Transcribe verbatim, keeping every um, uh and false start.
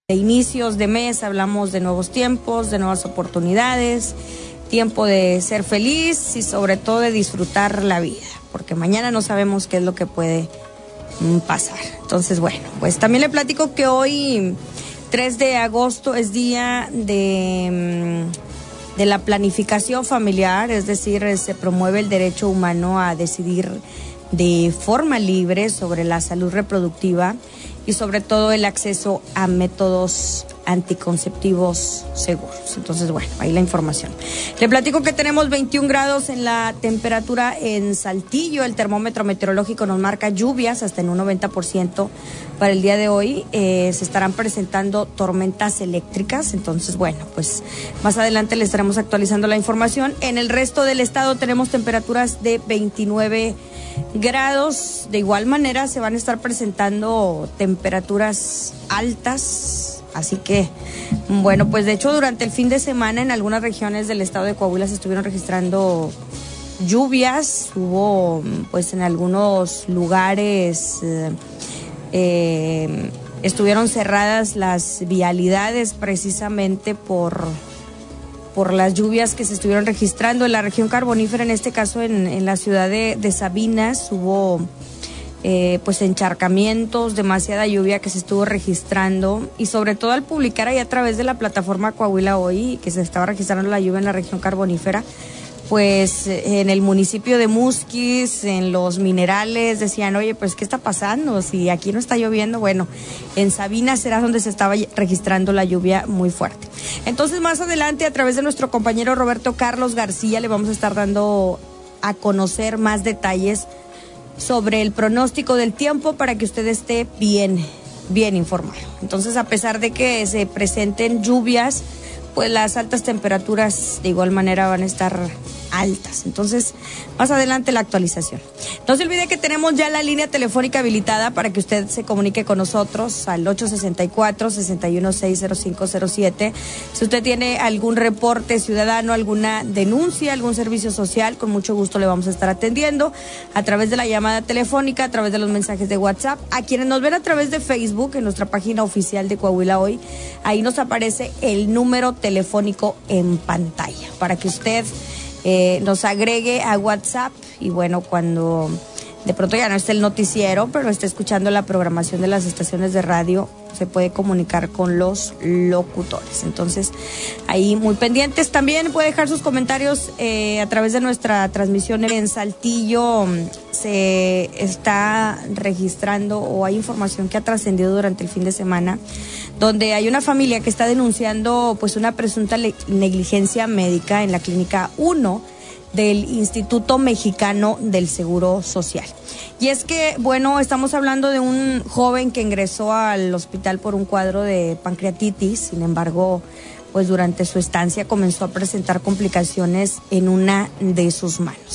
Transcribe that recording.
De inicios de mes hablamos de nuevos tiempos, de nuevas oportunidades, tiempo de ser feliz y sobre todo de disfrutar la vida, porque mañana no sabemos qué es lo que puede mm, pasar. Entonces, bueno, pues también le platico que hoy, tres de agosto, es día de, mm, de la planificación familiar, es decir, se promueve el derecho humano a decidir de forma libre sobre la salud reproductiva y sobre todo el acceso a métodos anticonceptivos seguros. Entonces, bueno, ahí la información. Le platico que tenemos veintiún grados en la temperatura en Saltillo. El termómetro meteorológico nos marca lluvias hasta en un noventa por ciento para el día de hoy. Eh, se estarán presentando tormentas eléctricas. Entonces, bueno, pues más adelante le estaremos actualizando la información. En el resto del estado tenemos temperaturas de veintinueve grados. De igual manera se van a estar presentando temperaturas altas, así que bueno, pues de hecho durante el fin de semana en algunas regiones del estado de Coahuila se estuvieron registrando lluvias. Hubo pues en algunos lugares eh, eh, estuvieron cerradas las vialidades precisamente por por las lluvias que se estuvieron registrando en la región carbonífera, en este caso en, en la ciudad de, de Sabinas. Hubo eh, pues encharcamientos, demasiada lluvia que se estuvo registrando, y sobre todo al publicar ahí a través de la plataforma Coahuila Hoy que se estaba registrando la lluvia en la región carbonífera, pues en el municipio de Musquis, en Los Minerales, decían, oye, pues ¿qué está pasando? Si aquí no está lloviendo. Bueno, en Sabinas era donde se estaba registrando la lluvia muy fuerte. Entonces, más adelante, a través de nuestro compañero Roberto Carlos García, le vamos a estar dando a conocer más detalles sobre el pronóstico del tiempo para que usted esté bien, bien informado. Entonces, a pesar de que se presenten lluvias, pues las altas temperaturas de igual manera van a estar altas. Entonces, más adelante la actualización. No se olvide que tenemos ya la línea telefónica habilitada para que usted se comunique con nosotros al ocho seis cuatro, seis uno seis, cero cinco cero siete. Si usted tiene algún reporte ciudadano, alguna denuncia, algún servicio social, con mucho gusto le vamos a estar atendiendo a través de la llamada telefónica, a través de los mensajes de WhatsApp. A quienes nos ven a través de Facebook, en nuestra página oficial de Coahuila Hoy, ahí nos aparece el número telefónico en pantalla para que usted Eh, nos agregue a WhatsApp y bueno, cuando de pronto ya no esté el noticiero, pero esté escuchando la programación de las estaciones de radio, se puede comunicar con los locutores. Entonces, ahí muy pendientes. También puede dejar sus comentarios eh, a través de nuestra transmisión en Saltillo. Se está registrando o hay información que ha trascendido durante el fin de semana, donde hay una familia que está denunciando pues una presunta le- negligencia médica en la clínica uno del Instituto Mexicano del Seguro Social. Y es que, bueno, estamos hablando de un joven que ingresó al hospital por un cuadro de pancreatitis. Sin embargo, pues durante su estancia comenzó a presentar complicaciones en una de sus manos.